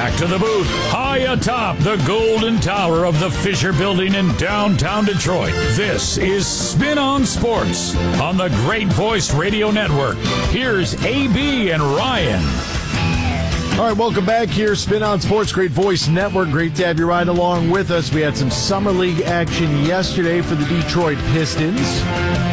back to the booth, high atop the Golden Tower of the Fisher Building in downtown Detroit. This is Spin on Sports on the Great Voice Radio Network. Here's AB and Ryan. All right, welcome back here. Spin on Sports, Great Voice Network. Great to have you right along with us. We had some Summer League action yesterday for the Detroit Pistons.